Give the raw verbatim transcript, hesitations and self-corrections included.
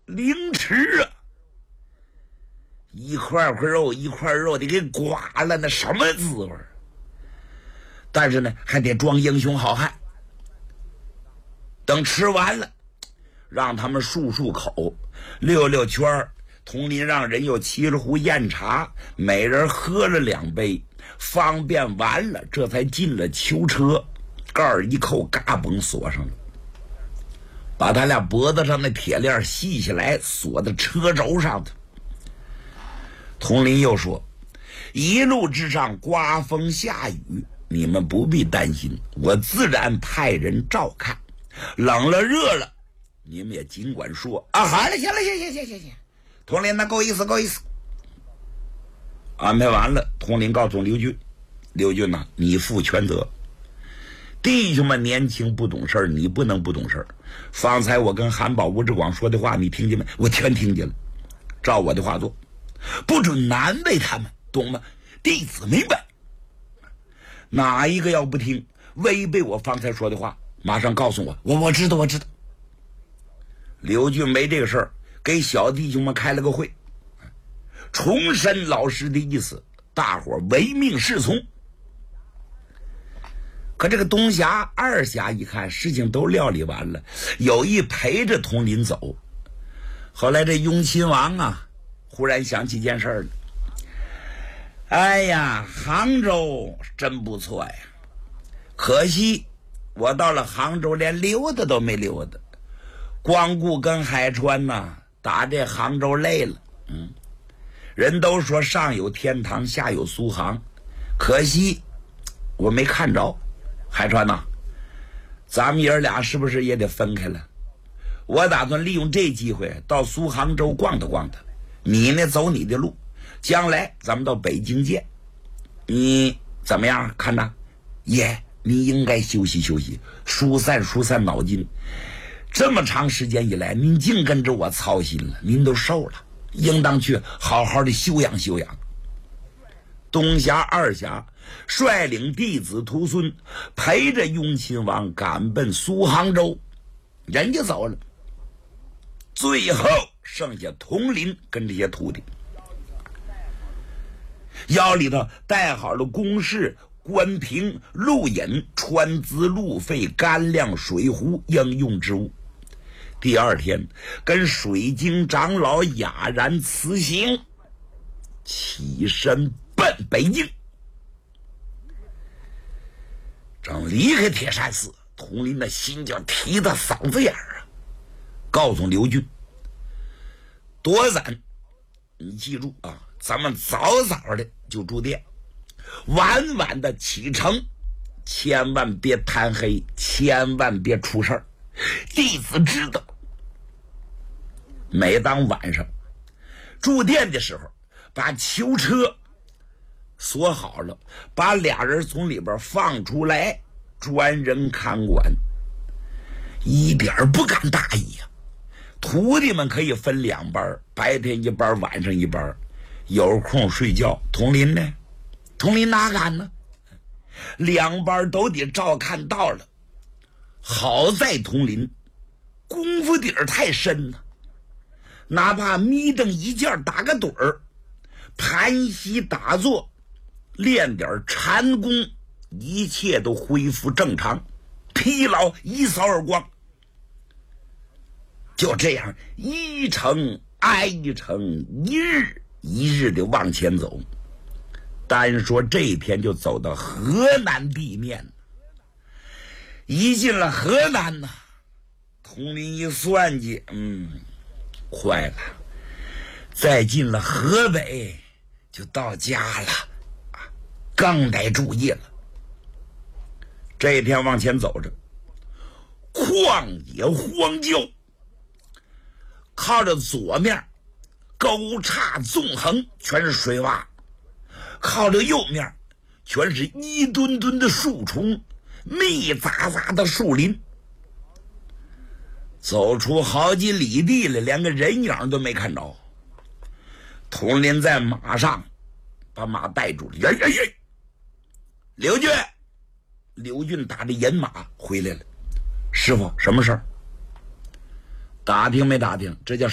凌迟啊！一块块肉一块肉的给刮了，那什么滋味？但是呢，还得装英雄好汉。等吃完了，让他们漱漱口，溜溜圈儿。佟林让人又沏了壶酽茶，每人喝了两杯，方便完了，这才进了囚车，盖儿一扣，嘎嘣锁上了，把他俩脖子上的铁链系下来，锁在车轴上的。佟林又说：“一路之上刮风下雨，你们不必担心，我自然派人照看。冷了热了，你们也尽管说啊。好了，行了，行行行行行。”佟林，那够意思，够意思。安排完了，佟林告诉刘俊：“刘俊呐、啊，你负全责。弟兄们年轻不懂事，你不能不懂事。方才我跟韩宝、吴志广说的话，你听见没？我全听见了。照我的话做，不准难为他们，懂吗？弟子明白。哪一个要不听，违背我方才说的话，马上告诉我。我我知道，我知道。”刘俊没这个事儿。给小弟兄们开了个会，重申老师的意思，大伙唯命是从。可这个东峡、二峡一看事情都料理完了，有意陪着佟林走。后来这雍亲王啊，忽然想起件事了。哎呀，杭州真不错呀，可惜我到了杭州连溜达都没溜达，光顾跟海川呐、啊。打这杭州累了，嗯，人都说上有天堂，下有苏杭，可惜我没看着。海川呐、啊，咱们爷俩是不是也得分开了？我打算利用这机会到苏杭州逛荡逛荡，你呢走你的路，将来咱们到北京见。你怎么样看呐？爷，你应该休息休息，疏散疏散脑筋。这么长时间以来，您净跟着我操心了，您都瘦了，应当去好好的休养休养。东峡、二峡率领弟子徒孙，陪着雍亲王赶奔苏杭州，人家走了，最后剩下佟林跟这些徒弟，腰里头带好了公事、官凭、路引、川资、路费、干粮、水壶、应用之物。第二天跟水晶长老哑然辞行，起身奔北京。正离开铁山寺，佟林的心就提到嗓子眼儿啊，告诉刘俊：多攒，你记住啊，咱们早早的就住店，晚晚的启程，千万别贪黑，千万别出事儿。弟子知道。每当晚上住店的时候，把囚车锁好了，把俩人从里边放出来，专人看管，一点不敢大意呀、啊。徒弟们可以分两班，白天一班，晚上一班，有空睡觉。佟林呢？佟林哪敢呢？两班都得照看到了。好在佟林功夫底儿太深了，哪怕眯瞪一觉打个盹儿，盘膝打坐，练点禅功，一切都恢复正常，疲劳一扫而光。就这样一程挨一程，一日一日的往前走。单说这一天就走到河南地面，一进了河南呢，佟林一算计，嗯，坏了，再进了河北就到家了，更得注意了。这一天往前走着，旷野荒郊，靠着左面沟岔纵横，全是水洼，靠着右面全是一吨吨的树丛，密匝匝的树林。走出好几里地了，连个人影都没看着。佟林在马上把马带住了，哎哎哎，刘俊，刘俊打着银马回来了。师傅，什么事儿？打听没打听？这叫